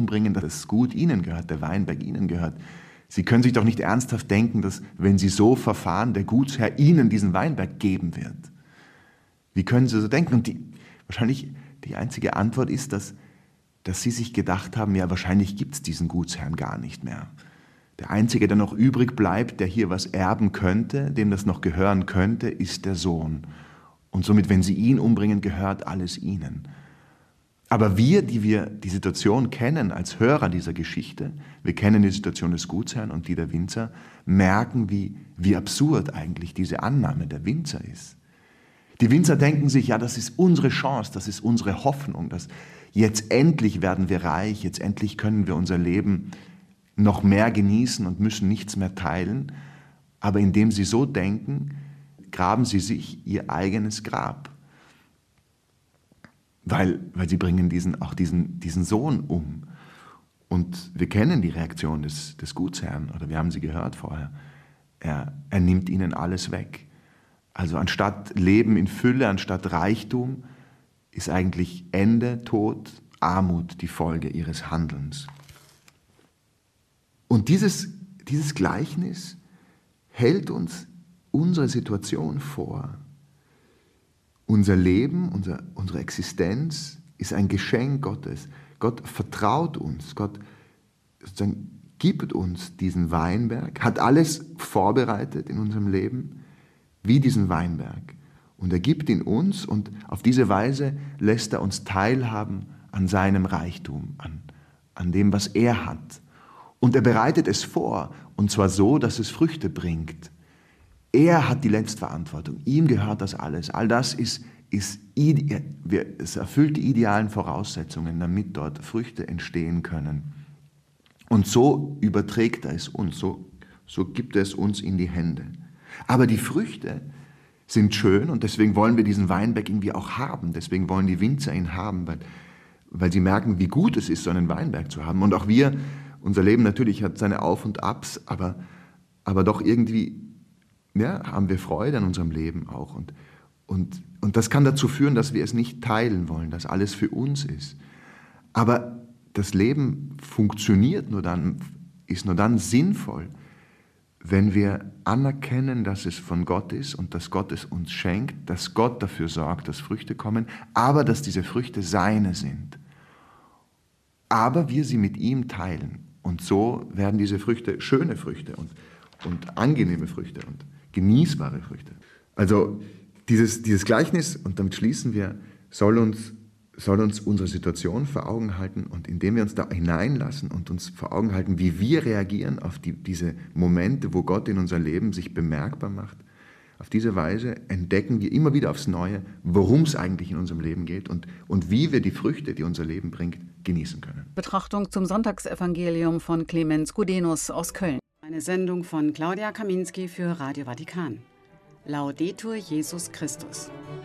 umbringen, dass das Gut ihnen gehört, der Weinberg ihnen gehört. Sie können sich doch nicht ernsthaft denken, dass, wenn sie so verfahren, der Gutsherr ihnen diesen Weinberg geben wird. Wie können sie so denken? Und wahrscheinlich die einzige Antwort ist, dass sie sich gedacht haben, ja, wahrscheinlich gibt es diesen Gutsherrn gar nicht mehr. Der Einzige, der noch übrig bleibt, der hier was erben könnte, dem das noch gehören könnte, ist der Sohn. Und somit, wenn sie ihn umbringen, gehört alles ihnen. Aber wir, die wir die Situation kennen als Hörer dieser Geschichte, wir kennen die Situation des Gutsherrn und die der Winzer, merken, wie absurd eigentlich diese Annahme der Winzer ist. Die Winzer denken sich, ja, das ist unsere Chance, das ist unsere Hoffnung, dass jetzt endlich werden wir reich, jetzt endlich können wir unser Leben noch mehr genießen und müssen nichts mehr teilen. Aber indem sie so denken, graben sie sich ihr eigenes Grab. Weil sie bringen diesen Sohn um. Und wir kennen die Reaktion des Gutsherrn, oder wir haben sie gehört vorher. Er nimmt ihnen alles weg. Also anstatt Leben in Fülle, anstatt Reichtum, ist eigentlich Ende, Tod, Armut die Folge ihres Handelns. Und dieses Gleichnis hält uns unsere Situation vor. Unser Leben, unsere Existenz ist ein Geschenk Gottes. Gott vertraut uns, Gott gibt uns diesen Weinberg, hat alles vorbereitet in unserem Leben, wie diesen Weinberg. Und er gibt ihn uns und auf diese Weise lässt er uns teilhaben an seinem Reichtum, an dem, was er hat. Und er bereitet es vor, und zwar so, dass es Früchte bringt. Er hat die Letztverantwortung, ihm gehört das alles. All das es erfüllt die idealen Voraussetzungen, damit dort Früchte entstehen können. Und so überträgt er es uns, so gibt er es uns in die Hände. Aber die Früchte sind schön und deswegen wollen wir diesen Weinberg irgendwie auch haben. Deswegen wollen die Winzer ihn haben, weil sie merken, wie gut es ist, so einen Weinberg zu haben. Und auch wir, unser Leben natürlich hat seine Auf und Abs, aber doch irgendwie haben wir Freude an unserem Leben auch. Und das kann dazu führen, dass wir es nicht teilen wollen, dass alles für uns ist. Aber das Leben funktioniert ist nur dann sinnvoll, wenn wir anerkennen, dass es von Gott ist und dass Gott es uns schenkt, dass Gott dafür sorgt, dass Früchte kommen, aber dass diese Früchte seine sind. Aber wir sie mit ihm teilen. Und so werden diese Früchte schöne Früchte und angenehme Früchte und genießbare Früchte. Also dieses Gleichnis, und damit schließen wir, soll uns unsere Situation vor Augen halten, und indem wir uns da hineinlassen und uns vor Augen halten, wie wir reagieren auf diese Momente, wo Gott in unser Leben sich bemerkbar macht, auf diese Weise entdecken wir immer wieder aufs Neue, worum es eigentlich in unserem Leben geht und wie wir die Früchte, die unser Leben bringt, genießen können. Betrachtung zum Sonntagsevangelium von Clemens Gudenus aus Köln. Eine Sendung von Claudia Kaminski für Radio Vatikan. Laudetur Jesus Christus.